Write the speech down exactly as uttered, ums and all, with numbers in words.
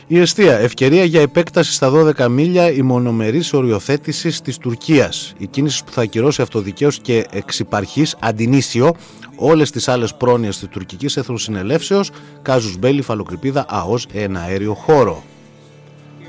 Η εστία, ευκαιρία για επέκταση στα δώδεκα μίλια η μονομερής οριοθέτησης της Τουρκίας. Η κίνηση που θα ακυρώσει αυτοδικαίως και εξυπαρχής αντινήσιο όλες τις άλλες πρόνοιες της τουρκικής εθνοσυνελεύσεως, κάζους μπέλι, φαλοκρηπίδα, ΑΟΣ, ένα αέριο χώρο.